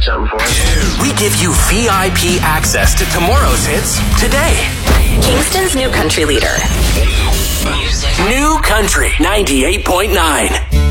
got something for us? We give you VIP access to tomorrow's hits today. Kingston's new country leader. New Country 98.9.